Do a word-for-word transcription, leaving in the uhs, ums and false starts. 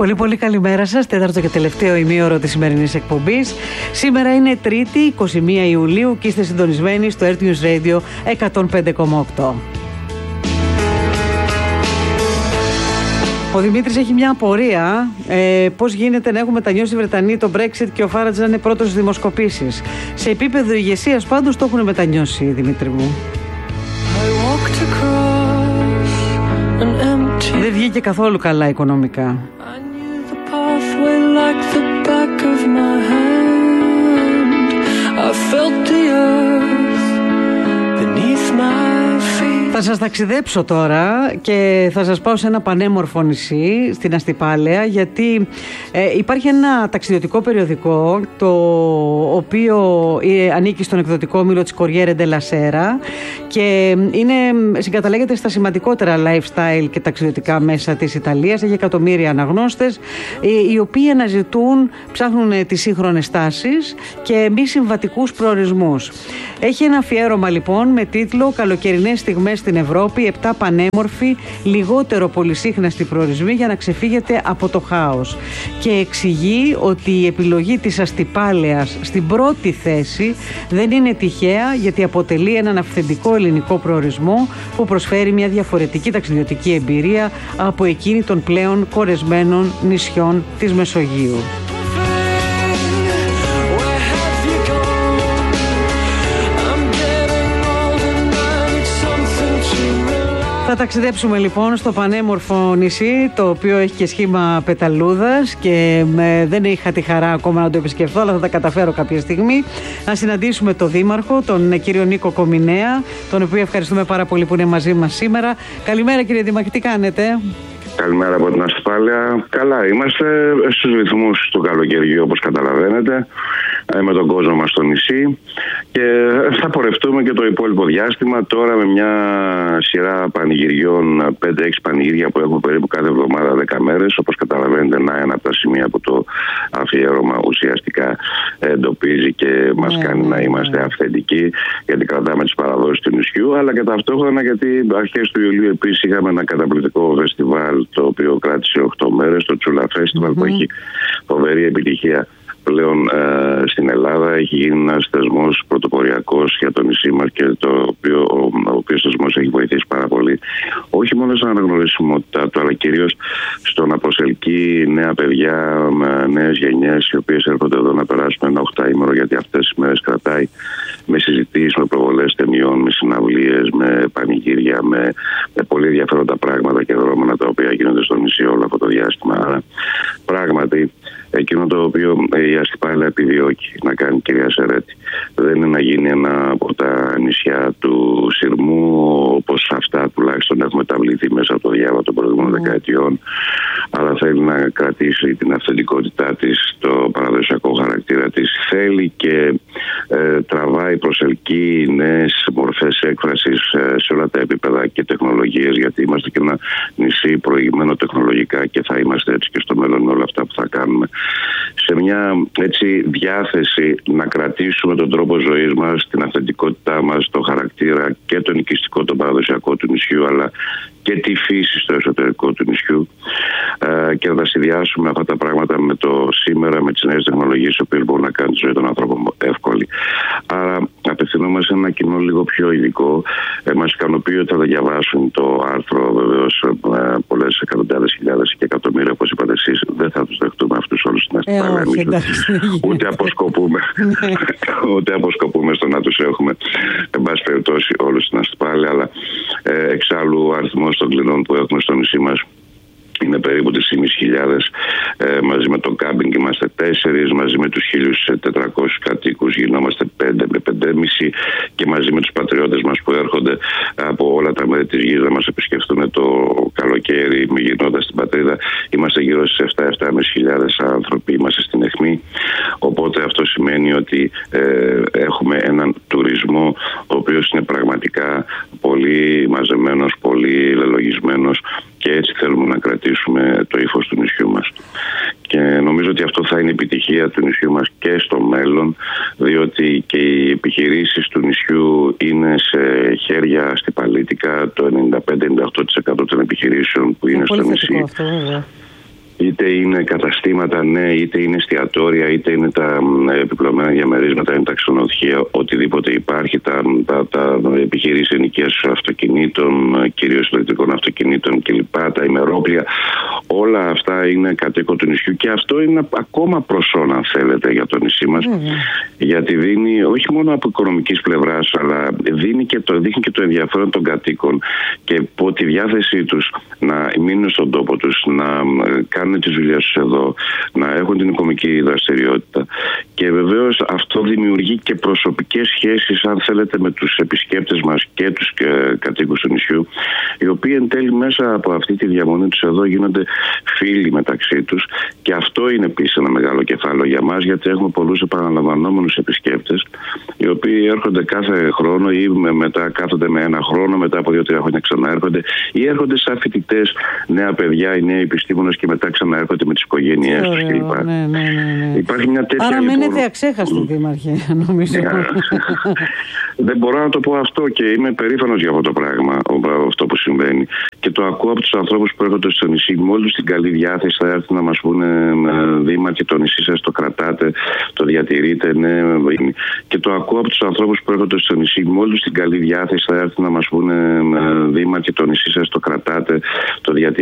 Πολύ πολύ καλημέρα σας, τέταρτο και τελευταίο ημίωρο της σημερινής εκπομπής. Σήμερα είναι Τρίτη, είκοσι μία Ιουλίου και είστε συντονισμένοι στο Earth News Radio εκατόν πέντε κόμμα οκτώ. Ο Δημήτρης έχει μια απορία. Ε, πώς γίνεται να έχουν μετανιώσει οι Βρετανοί το Brexit και ο Φάρατζ να είναι πρώτος στις δημοσκοπήσεις. Σε επίπεδο ηγεσίας πάντως το έχουν μετανιώσει, Δημήτρη μου. Δεν βγήκε καθόλου καλά οικονομικά. Θα σας ταξιδέψω τώρα και θα σας πάω σε ένα πανέμορφο νησί στην Αστυπάλαια, γιατί ε, υπάρχει ένα ταξιδιωτικό περιοδικό το οποίο ε, ανήκει στον εκδοτικό όμιλο της Corriere della Sera και είναι, συγκαταλέγεται στα σημαντικότερα lifestyle και ταξιδιωτικά μέσα της Ιταλίας. Έχει εκατομμύρια αναγνώστες ε, οι οποίοι αναζητούν, ψάχνουν τις σύγχρονες τάσεις και μη συμβατικούς προορισμούς. Έχει ένα αφιέρωμα λοιπόν με τίτλο «Καλοκαιρινές στιγμές στην Ευρώπη, επτά πανέμορφοι, λιγότερο πολυσύχναστοι προορισμοί για να ξεφύγετε από το χάος». Και εξηγεί ότι η επιλογή της Αστυπάλαιας στην πρώτη θέση δεν είναι τυχαία, γιατί αποτελεί έναν αυθεντικό ελληνικό προορισμό που προσφέρει μια διαφορετική ταξιδιωτική εμπειρία από εκείνη των πλέον κορεσμένων νησιών της Μεσογείου. Θα ταξιδέψουμε λοιπόν στο πανέμορφο νησί, το οποίο έχει και σχήμα πεταλούδας και με, δεν είχα τη χαρά ακόμα να το επισκεφθώ, αλλά θα τα καταφέρω κάποια στιγμή. Να συναντήσουμε τον Δήμαρχο, τον κύριο Νίκο Κομινέα, τον οποίο ευχαριστούμε πάρα πολύ που είναι μαζί μας σήμερα. Καλημέρα κύριε Δήμαρχε, τι κάνετε? Καλημέρα από την Αστυπάλαια. Καλά, είμαστε στους ρυθμούς του καλοκαιριού, όπως καταλαβαίνετε, με τον κόσμο μας στο νησί, και θα πορευτούμε και το υπόλοιπο διάστημα τώρα με μια σειρά πανηγυριών, πέντε έξι πανηγύρια που έχουμε περίπου κάθε εβδομάδα δέκα μέρες. Όπως καταλαβαίνετε, να ένα από τα σημεία που το αφιέρωμα ουσιαστικά εντοπίζει και μας yeah, κάνει yeah, να είμαστε yeah. αυθεντικοί, γιατί κρατάμε τις παραδόσεις του νησιού, αλλά και ταυτόχρονα γιατί αρχές του Ιουλίου επίσης είχαμε ένα καταπληκτικό φεστιβάλ το οποίο κράτησε οκτώ μέρες, το Τσούλα Φέστιβαλ, mm-hmm. που έχει φοβερή επιτυχία πλέον ε, στην Ελλάδα. Έχει γίνει ένας θεσμός πρωτοποριακός για το νησί μας και το οποίο, ο, ο οποίος θεσμός έχει βοηθήσει πάρα πολύ, όχι μόνο στην αναγνωρισιμότητά του, αλλά κυρίως στο να προσελκύει νέα παιδιά, νέες γενιές, οι οποίες έρχονται εδώ να περάσουν ένα οχτάήμερο, γιατί αυτές τις μέρες κρατάει με συζητήσεις, με προβολές ταινιών, με συναυλίες, με πανηγύρια, με, με πολύ ενδιαφέροντα πράγματα και δρόμενα τα οποία γίνονται στο νησί όλο αυτό το διάστημα. Άρα πράγματι εκείνο το οποίο η Αστυπάλαια επιδιώκει να κάνει, κυρία Σερέτη, δεν είναι να γίνει ένα από τα νησιά του Συρμού, όπως αυτά τουλάχιστον έχουν μεταβληθεί μέσα από το διάβα των προηγούμενων mm. δεκαετιών, αλλά θέλει να κρατήσει την αυθεντικότητά της, το παραδοσιακό χαρακτήρα της. Θέλει και ε, τραβάει, προσελκύει νέες μορφές έκφρασης ε, σε όλα τα επίπεδα και τεχνολογίες, γιατί είμαστε και ένα νησί προηγμένο τεχνολογικά και θα είμαστε έτσι και στο μέλλον με όλα αυτά που θα κάνουμε. Σε μια έτσι διάθεση να κρατήσουμε τον τρόπο ζωής μας, την αυθεντικότητά μας, το χαρακτήρα και το νοικιστικό, το παραδοσιακό του νησιού, αλλά και τη φύση στο εσωτερικό του νησιού, ε, και να τα συνδυάσουμε αυτά τα πράγματα με το σήμερα, με τις νέες τεχνολογίες, οι οποίες μπορούν να κάνουν τη ζωή των ανθρώπων εύκολη. Άρα απευθυνόμαστε σε ένα κοινό λίγο πιο ειδικό. Ε, μας ικανοποιεί ότι θα διαβάσουν το άρθρο, βεβαίως ε, πολλές εκατοντάδες χιλιάδες και εκατομμύρια, όπως είπατε εσείς. Δεν θα τους δεχτούμε αυτούς όλους στην Αστυπάλαια. Ούτε αποσκοπούμε, ούτε αποσκοπούμε στο να τους έχουμε, εν πάση περιπτώσει, όλους στην Αστυπάλαια, αλλά ε, εξάλλου ο αριθμός των κλινών που έχουμε στο νησί μας είναι περίπου τρεις χιλιάδες πεντακόσιους. Ε, μαζί με το κάμπινγκ είμαστε τέσσερις, μαζί με τους χίλιους τετρακόσιους κατοίκους γινόμαστε πέντε με πεντέμισι, και μαζί με τους πατριώτες μας που έρχονται από όλα τα μέρη της γης να μας επισκεφτούν το καλοκαίρι γυρνώντας στην πατρίδα, είμαστε γύρω στις επτά με επτά χιλιάδες πεντακόσιους άνθρωποι, είμαστε στην αιχμή. Οπότε αυτό σημαίνει ότι ε, έχουμε έναν τουρισμό ο οποίος είναι πραγματικά πολύ μαζεμένος, πολύ λελογισμένος, και έτσι θέλουμε να κρατήσουμε το ύφος του νησιού μας. Και νομίζω ότι αυτό θα είναι η επιτυχία του νησιού μας και στο μέλλον, διότι και οι επιχειρήσεις του νησιού είναι σε χέρια αστυπαλίτικα. Το ενενήντα πέντε με ενενήντα οκτώ τοις εκατό των επιχειρήσεων που είναι, είναι στο νησί αυτό, Είτε είναι καταστήματα, ναι, είτε είναι εστιατόρια, είτε είναι τα επιπλωμένα διαμερίσματα, είναι τα ξενοδοχεία, οτιδήποτε υπάρχει, τα, τα, τα επιχειρήσεις ενοικίας αυτοκινήτων, κυρίως ηλεκτρικών αυτοκινήτων κλπ, τα ημερόπλια, όλα αυτά είναι κατοίκον του νησιού και αυτό είναι ακόμα προσόν, αν θέλετε, για το νησί μας, mm. γιατί δίνει όχι μόνο από οικονομικής πλευράς, αλλά δίνει και το, δείχνει και το ενδιαφέρον των κατοίκων και από τη διάθεσή τους να μείνουν στον τόπο τους, να κάνουν τις δουλειές τους εδώ, να έχουν την οικονομική δραστηριότητα. Και βεβαίως αυτό δημιουργεί και προσωπικές σχέσεις, αν θέλετε, με τους επισκέπτες μας και τους κατοίκους του νησιού, οι οποίοι εν τέλει μέσα από αυτή τη διαμονή τους εδώ γίνονται φίλοι μεταξύ τους. Και αυτό είναι επίσης ένα μεγάλο κεφάλαιο για μας, γιατί έχουμε πολλούς επαναλαμβανόμενους επισκέπτες, οι οποίοι έρχονται κάθε χρόνο ή μετά κάθονται με ένα χρόνο, μετά από δύο-τρία χρόνια ξαναέρχονται, ή έρχονται σαν φοιτητές, νέα παιδιά, οι νέοι επιστήμονες και μετά ξαναέρχονται με τις οικογένειές τους κλπ. Ναι, ναι, ναι, ναι. Υπάρχει μια τέτοια. Άρα μένετε λοιπόν... αξέχαστοι, Δήμαρχε, νομίζω. Δεν μπορώ να το πω αυτό και είμαι περήφανος για αυτό το πράγμα, αυτό που συμβαίνει. Και το ακούω από τους ανθρώπους που έρχονται στο νησί, με όλους την καλή διάθεση θα έρθουν να μας πούνε Δήμαρχε, το νησί σας το κρατάτε, το διατηρείτε, ναι. Και το ακούω από τους ανθρώπους που έρχονται στο νησί, με όλους την καλή διάθεση θα έρθουν να μας πούνε Δήμαρχε, το νησί σας το κρατάτε, το διατηρείτε.